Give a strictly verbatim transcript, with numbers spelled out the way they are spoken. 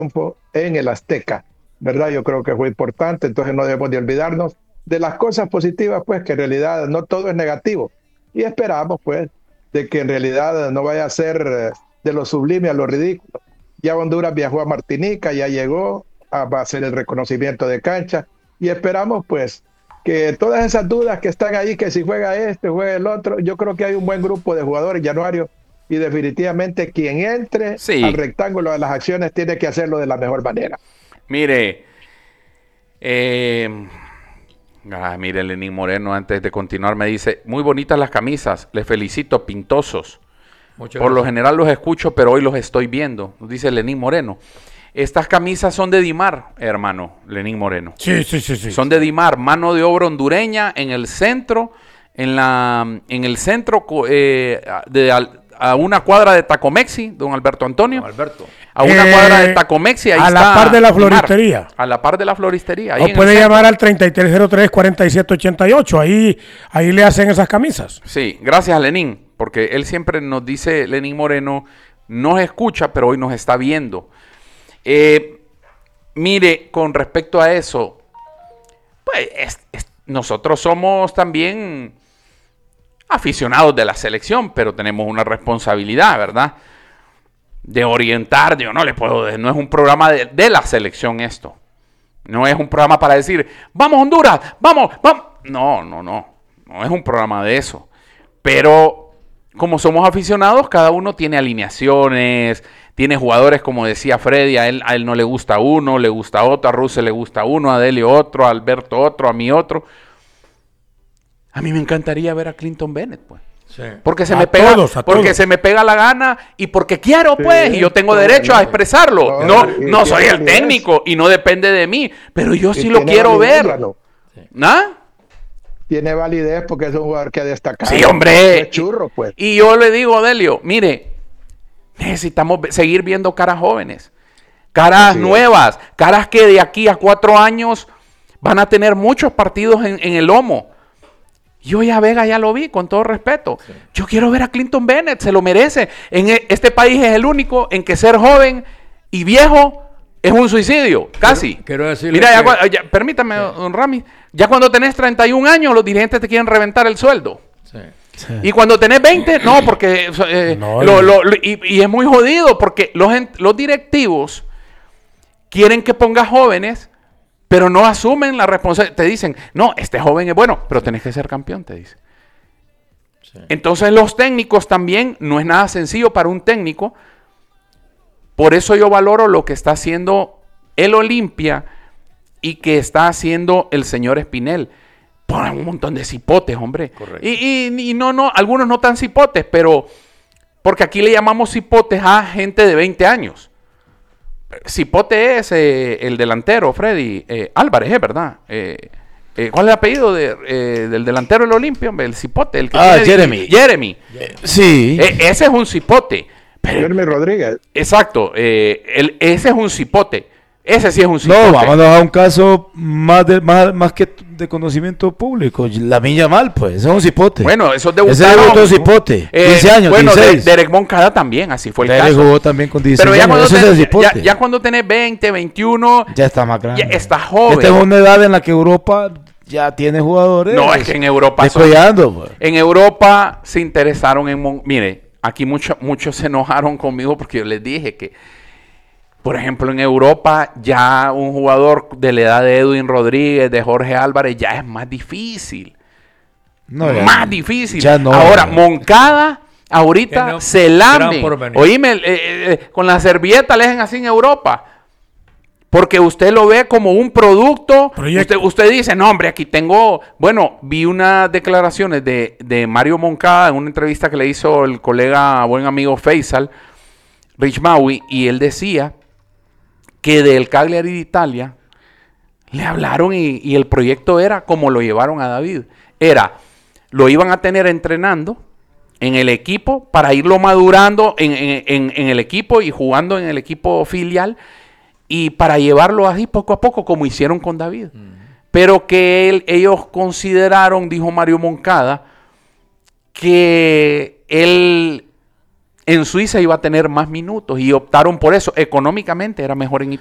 triunfo en el Azteca, ¿verdad? Yo creo que fue importante, entonces no debemos de olvidarnos de las cosas positivas, pues que en realidad no todo es negativo. Y esperamos, pues, de que en realidad no vaya a ser eh, de lo sublime a lo ridículo. Ya Honduras viajó a Martinica, ya llegó, a, va a hacer el reconocimiento de cancha y esperamos, pues, que todas esas dudas que están ahí, que si juega este, juega el otro, yo creo que hay un buen grupo de jugadores, Januario, y definitivamente quien entre al Sí. rectángulo de las acciones tiene que hacerlo de la mejor manera. Mire, eh, ah, mire, Lenín Moreno, antes de continuar, me dice, muy bonitas las camisas, les felicito, pintosos. Muchas Por lo gracias. general los escucho, pero hoy los estoy viendo, nos dice Lenín Moreno. Estas camisas son de Dimar, hermano, Lenín Moreno. Sí, sí, sí, sí. Son de Dimar, mano de obra hondureña en el centro, en la en el centro eh, de a, a una cuadra de Tacomexi, don Alberto Antonio. Don Alberto. A una Eh, cuadra de Tacomexi, ahí a está la par de la Dimar. floristería. A la par de la floristería. Ahí O en el puede centro. llamar al treinta y tres cero tres, cuarenta y siete ochenta y ocho. Ahí, ahí le hacen esas camisas. Sí, gracias Lenín, porque él siempre nos dice, Lenín Moreno, nos escucha, pero hoy nos está viendo. Eh, mire, con respecto a eso, pues es, es, nosotros somos también aficionados de la selección, pero tenemos una responsabilidad, ¿verdad? De orientar, yo no le puedo, no es un programa de, de la selección esto. No es un programa para decir, vamos Honduras, vamos, vamos. No, no, no, no es un programa de eso. Pero como somos aficionados, cada uno tiene alineaciones, tiene jugadores, como decía Freddy, a él, a él no le gusta uno, le gusta otro, a Russell le gusta uno, a Delio otro, a Alberto otro, a mí otro. A mí me encantaría ver a Clinton Bennett, pues. Sí. Porque se A me pega, todos, a porque todos. se me pega la gana y porque quiero, pues, Sí, y yo tengo no, derecho no, a expresarlo. no, No, y no tiene soy el validez. técnico y no depende de mí, pero yo sí Y lo tiene quiero validez, ver. ya no. ¿Ah? Tiene validez porque es un jugador que ha destacado. Sí, No hombre. es churro, pues. Y, y yo le digo, Delio, mire, necesitamos ve- seguir viendo caras jóvenes, caras Así es. nuevas, caras que de aquí a cuatro años van a tener muchos partidos en, en el lomo. Yo ya Vega ya lo vi, con todo respeto. Sí. Yo quiero ver a Clinton Bennett, se lo merece. En e- este país es el único en que ser joven y viejo es un suicidio, casi. Quiero, quiero decirle Mira, ya que- cua- ya- permítame, Sí. don Rami, ya cuando tenés treinta y un años, los dirigentes te quieren reventar el sueldo. Sí. Y cuando tenés veinte, no, porque eh, No, lo- no. lo- lo- y, y es muy jodido porque los, en- los directivos quieren que pongas jóvenes, pero no asumen la responsabilidad. Te dicen, no, este joven es bueno, pero tenés que ser campeón, te dicen. Sí. Entonces los técnicos también, no es nada sencillo para un técnico. Por eso yo valoro lo que está haciendo el Olimpia y que está haciendo el señor Espinel. Ponen un montón de cipotes, hombre. Correcto. Y, y- y no, no, algunos no tan cipotes, pero porque aquí le llamamos cipotes a gente de veinte años. Cipote es eh, el delantero, Freddy eh, Álvarez, ¿es verdad? Eh, eh, ¿Cuál es el apellido de, eh, del delantero del Olimpia, hombre? El cipote. El que Ah, tiene- Jeremy. Jeremy. Sí. Eh, ese es un cipote. Pero, Jeremy Rodríguez. exacto. eh, el- ese es un cipote. Ese sí es un cipote. No, vámonos a un caso más, de, más, más que de conocimiento público. La Miña Mal, pues, ese es un cipote. Bueno, esos ese debutaron. debutó cipote. eh, quince años, bueno, de, dieciséis. Derek Moncada también, así fue el Derek caso. jugó también con dieciséis Pero ya años. cuando, Ese es tenés, el cipote. ya, ya cuando tenés veinte, veintiuno, Ya está más grande. ya está joven. Esta es una edad en la que Europa ya tiene jugadores. No, es que en Europa son- descollando, pues. En Europa se interesaron en... Mon- Mire, aquí mucho- muchos se enojaron conmigo porque yo les dije que, por ejemplo, en Europa ya un jugador de la edad de Edwin Rodríguez, de Jorge Álvarez, ya es más difícil. No, ya- más difícil. ya no, Ahora, ya. Moncada, ahorita Tiene se un gran lame. porvenir. Oíme, eh, eh, con la servilleta le dejen así en Europa. Porque usted lo ve como un producto. Proyecto. Usted, usted dice, no, hombre, aquí tengo... Bueno, vi unas declaraciones de, de Mario Moncada en una entrevista que le hizo el colega, buen amigo Faisal, Rich Maui, y él decía que del Cagliari de Italia le hablaron y, y el proyecto era como lo llevaron a David. Era, lo iban a tener entrenando en el equipo para irlo madurando en, en- en- en el equipo y jugando en el equipo filial y para llevarlo así poco a poco como hicieron con David. Pero que él- ellos consideraron, dijo Mario Moncada, que él en Suiza iba a tener más minutos y optaron por eso. Económicamente era mejor en